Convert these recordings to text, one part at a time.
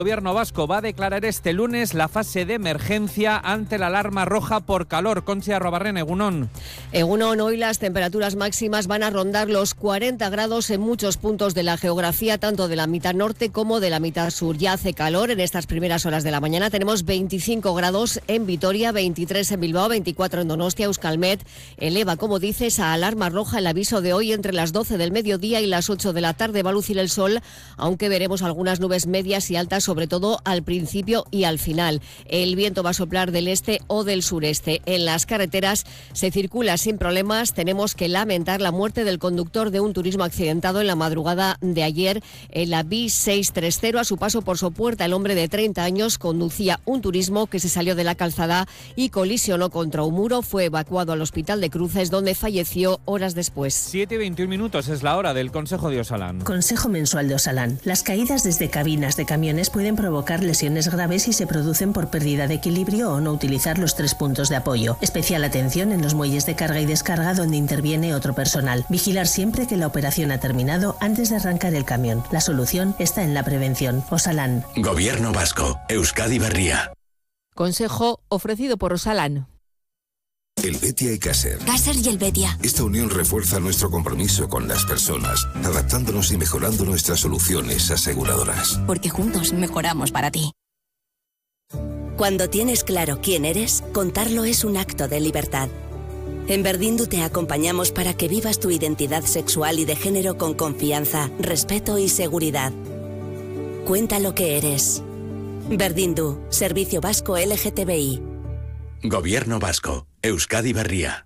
El Gobierno vasco va a declarar este lunes la fase de emergencia ante la alarma roja por calor. Conchi Arrobarren, Egunon. Egunon, hoy las temperaturas máximas van a rondar los 40 grados en muchos puntos de la geografía, tanto de la mitad norte como de la mitad sur. Ya hace calor en estas primeras horas de la mañana. Tenemos 25 grados en Vitoria, 23 en Bilbao, 24 en Donostia. Euskalmet eleva, como dice, esa alarma roja. El aviso de hoy entre las 12 del mediodía y las 8 de la tarde va a lucir el sol, aunque veremos algunas nubes medias y altas, sobre todo al principio y al final. El viento va a soplar del este o del sureste. En las carreteras se circula sin problemas. Tenemos que lamentar la muerte del conductor de un turismo accidentado en la madrugada de ayer en la B630. A su paso por Sopuerta, el hombre de 30 años conducía un turismo que se salió de la calzada y colisionó contra un muro. Fue evacuado al hospital de Cruces, donde falleció horas después. 7:21 es la hora del Consejo de Osalan. Consejo mensual de Osalan. Las caídas desde cabinas de camiones pueden provocar lesiones graves si se producen por pérdida de equilibrio o no utilizar los 3 puntos de apoyo. Especial atención en los muelles de carga y descarga donde interviene otro personal. Vigilar siempre que la operación ha terminado antes de arrancar el camión. La solución está en la prevención. Osalan. Gobierno vasco. Euskadi Berria. Consejo ofrecido por Osalan. El Betia y Caser. Caser y el Betia. Esta unión refuerza nuestro compromiso con las personas, adaptándonos y mejorando nuestras soluciones aseguradoras. Porque juntos mejoramos para ti. Cuando tienes claro quién eres, contarlo es un acto de libertad. En Berdindu te acompañamos para que vivas tu identidad sexual y de género con confianza, respeto y seguridad. Cuenta lo que eres. Berdindu, Servicio Vasco LGTBI. Gobierno vasco. Euskadi Berria.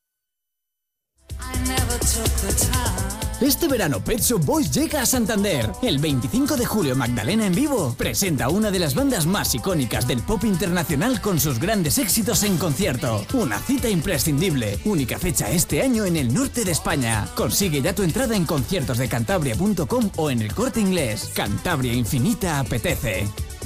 Este verano Pet Shop Boys llega a Santander. El 25 de julio Magdalena en vivo presenta una de las bandas más icónicas del pop internacional con sus grandes éxitos en concierto. Una cita imprescindible. Única fecha este año en el norte de España. Consigue ya tu entrada en conciertosdecantabria.com o en El Corte Inglés. Cantabria Infinita apetece.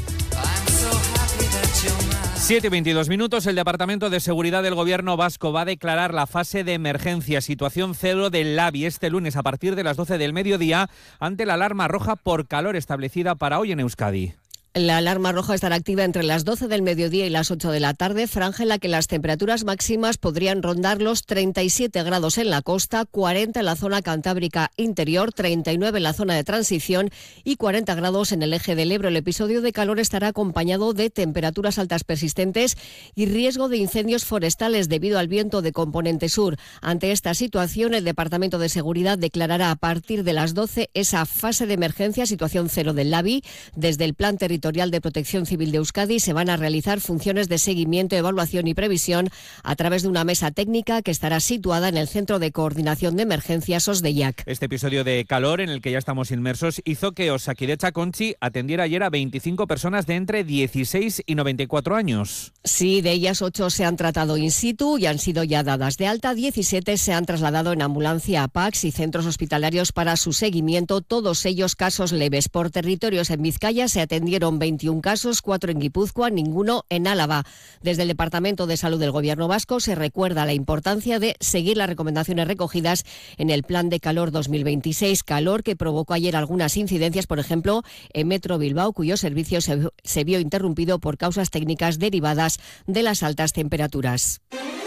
7:22. El Departamento de Seguridad del Gobierno vasco va a declarar la fase de emergencia, situación cero del LABI, este lunes a partir de las 12 del mediodía ante la alarma roja por calor establecida para hoy en Euskadi. La alarma roja estará activa entre las 12 del mediodía y las 8 de la tarde, franja en la que las temperaturas máximas podrían rondar los 37 grados en la costa, 40 en la zona cantábrica interior, 39 en la zona de transición y 40 grados en el eje del Ebro. El episodio de calor estará acompañado de temperaturas altas persistentes y riesgo de incendios forestales debido al viento de componente sur. Ante esta situación, el Departamento de Seguridad declarará a partir de las 12 esa fase de emergencia, situación cero del LABI. Desde el Plan Territorial de Protección Civil de Euskadi se van a realizar funciones de seguimiento, evaluación y previsión a través de una mesa técnica que estará situada en el Centro de Coordinación de Emergencias OSDEIAC. Este episodio de calor en el que ya estamos inmersos hizo que Osakidetza, Conchi, atendiera ayer a 25 personas de entre 16 y 94 años. Sí, de ellas 8 se han tratado in situ y han sido ya dadas de alta, 17 se han trasladado en ambulancia a PACS y centros hospitalarios para su seguimiento, todos ellos casos leves. Por territorios en Vizcaya se atendieron 21 casos, 4 en Guipúzcoa, ninguno en Álava. Desde el Departamento de Salud del Gobierno vasco se recuerda la importancia de seguir las recomendaciones recogidas en el Plan de Calor 2026, calor que provocó ayer algunas incidencias, por ejemplo, en Metro Bilbao, cuyo servicio se vio interrumpido por causas técnicas derivadas de las altas temperaturas.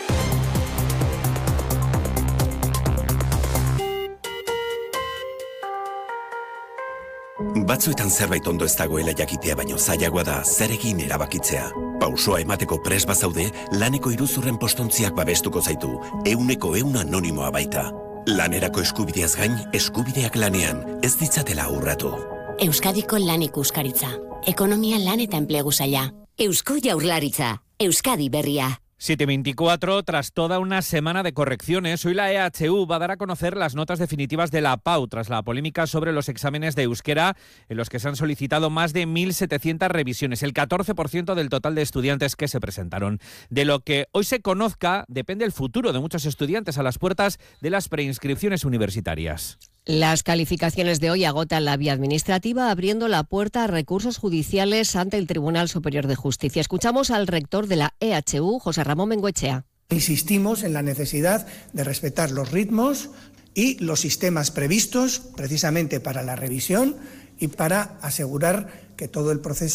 Batzuetan zerbait ondo ez dagoela jakitea baino zailagoa da zer egin erabakitzea. Pausoa emateko prest bazaude, laneko iruzurren postontziak babestuko zaitu, 100% anonimoa baita. Lanerako eskubideaz gain, eskubideak lanean, ez ditzatela urratu. Euskadiko lan ikuskaritza. Ekonomia, lan eta enplegu saila. Eusko Jaurlaritza. Euskadi Berria. 7:24, tras toda una semana de correcciones, hoy la EHU va a dar a conocer las notas definitivas de la PAU tras la polémica sobre los exámenes de euskera en los que se han solicitado más de 1.700 revisiones, el 14% del total de estudiantes que se presentaron. De lo que hoy se conozca depende el futuro de muchos estudiantes a las puertas de las preinscripciones universitarias. Las calificaciones de hoy agotan la vía administrativa, abriendo la puerta a recursos judiciales ante el Tribunal Superior de Justicia. Escuchamos al rector de la EHU, José Ramón Bengoechea. Insistimos en la necesidad de respetar los ritmos y los sistemas previstos precisamente para la revisión y para asegurar que todo el proceso